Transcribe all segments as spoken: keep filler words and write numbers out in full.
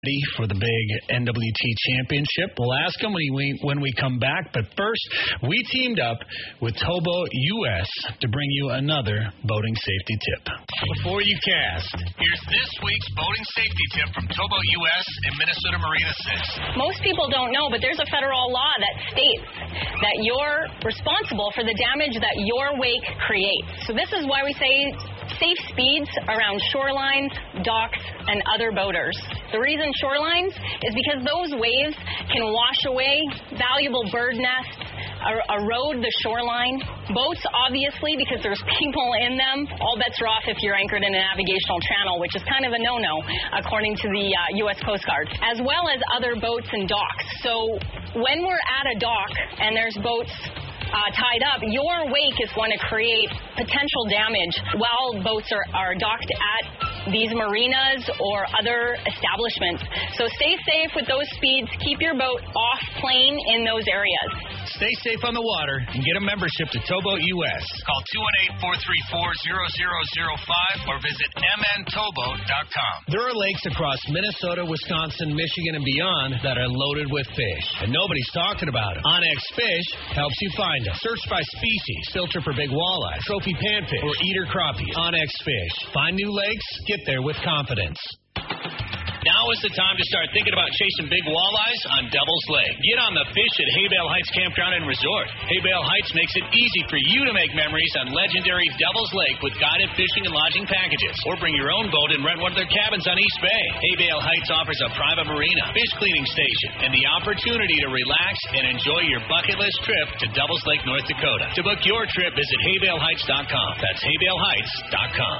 for the big N W T championship. We'll ask him when, we, when we come back. But first, we teamed up with Tobo U S to bring you another boating safety tip. Before you cast, here's this week's boating safety tip from Tobo U S and Minnesota Marina six. Most people don't know, but there's a federal law that states that you're responsible for the damage that your wake creates. So this is why we say safe speeds around shorelines, docks, and other boaters. The reason shorelines is because those waves can wash away valuable bird nests, er- erode the shoreline. Boats, obviously, because there's people in them. All bets are off if you're anchored in a navigational channel, which is kind of a no-no, according to the uh, U S Coast Guard, as well as other boats and docks. So when we're at a dock and there's boats Uh, tied up, your wake is going to create potential damage while boats are, are docked at these marinas or other establishments. So stay safe with those speeds. Keep your boat off plane in those areas. Stay safe on the water and get a membership to Tobo U S. Call two one eight, four three four, zero zero zero five or visit m n tobo dot com. There are lakes across Minnesota, Wisconsin, Michigan, and beyond that are loaded with fish, and nobody's talking about it. Onyx Fish helps you find them. Search by species, filter for big walleye, trophy panfish, or eater crappie. Onyx Fish. Find new lakes, get there with confidence. Now is the time to start thinking about chasing big walleyes on Devil's Lake. Get on the fish at Haybale Heights Campground and Resort. Haybale Heights makes it easy for you to make memories on legendary Devil's Lake with guided fishing and lodging packages. Or bring your own boat and rent one of their cabins on East Bay. Haybale Heights offers a private marina, fish cleaning station, and the opportunity to relax and enjoy your bucket list trip to Devil's Lake, North Dakota. To book your trip, visit haybale heights dot com. That's haybale heights dot com.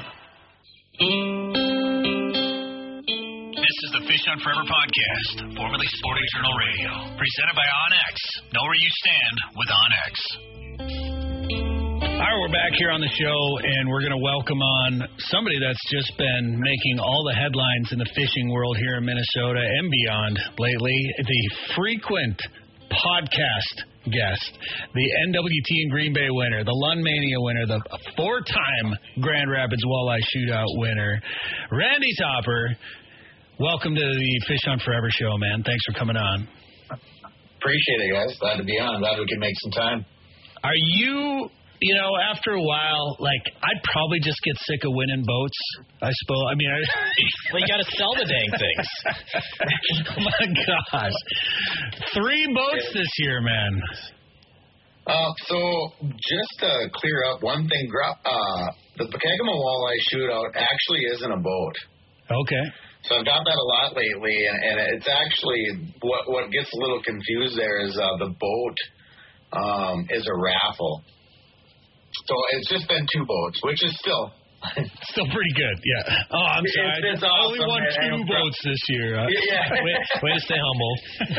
This is the Fish on Forever podcast, formerly Sporting Journal Radio, presented by OnX. Know where you stand with OnX. All right, we're back here on the show, and we're going to welcome on somebody that's just been making all the headlines in the fishing world here in Minnesota and beyond lately, the frequent podcast guest, the N W T and Green Bay winner, the Lund Mania winner, the four-time Grand Rapids Walleye Shootout winner, Randy Topper. Welcome to the Fish on Forever show, man. Thanks for coming on. Appreciate it, guys. Glad to be on. Glad we can make some time. Are you, you know, after a while, like, I'd probably just get sick of winning boats, I suppose. I mean, I, well, you got to sell the dang things. Oh, my gosh. Three boats this year, man. Uh, so, just to clear up one thing, uh, the Pokegama Walleye Shootout actually isn't a boat. Okay. So I've got that a lot lately, and, and it's actually what what gets a little confused there is uh, the boat um, is a raffle. So it's just been two boats, which is still still pretty good. Yeah. Oh, I'm sorry. It's, it's I awesome, only won two man. boats this year. Uh, yeah. way, way to stay humble.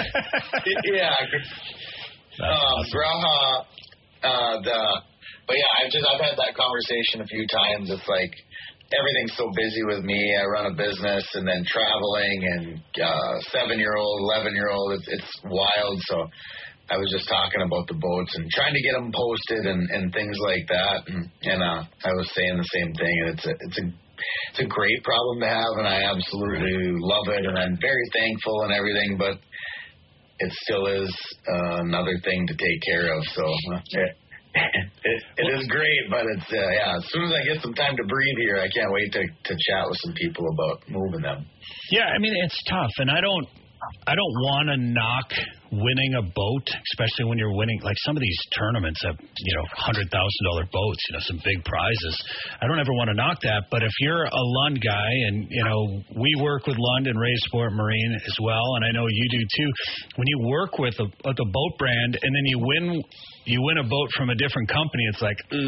yeah. That's um, awesome. Graha, uh, the but yeah, I've just I've had that conversation a few times. It's like, everything's so busy with me. I run a business and then traveling and uh, seven-year-old, eleven-year-old. It's, it's wild. So I was just talking about the boats and trying to get them posted and, and things like that. And, and uh, I was saying the same thing. And it's a, it's a it's a great problem to have, and I absolutely love it. And I'm very thankful and everything. But it still is uh, another thing to take care of. So uh, yeah. It, it is great, but it's, uh, yeah, as soon as I get some time to breathe here, I can't wait to, to chat with some people about moving them. Yeah, I mean, it's tough, and I don't, I don't want to knock winning a boat, especially when you're winning, like some of these tournaments have, you know, one hundred thousand dollars boats, you know, some big prizes. I don't ever want to knock that, but if you're a Lund guy, and, you know, we work with Lund and Ray Sport Marine as well, and I know you do too, when you work with a, with a boat brand and then you win you win a boat from a different company, it's like, ugh.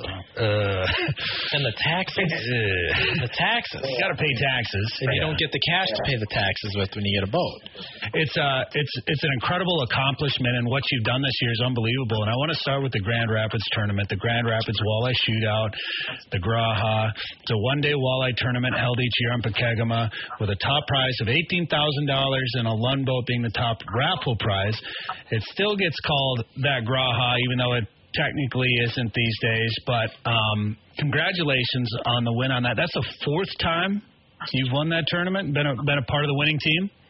Uh, and the taxes. Ugh. The taxes. You got to pay taxes. And yeah. you don't get the cash yeah. to pay the taxes with when you get a boat. It's uh, it's it's an incredible accomplishment, and what you've done this year is unbelievable. And I want to start with the Grand Rapids tournament, the Grand Rapids Walleye Shootout, the Graha. It's a one-day walleye tournament held each year on Pokegama with a top prize of eighteen thousand dollars and a Lund boat being the top raffle prize. It still gets called that Graha, even though it technically isn't these days. But um, congratulations on the win on that. That's the fourth time you've won that tournament, been a, been a part of the winning team?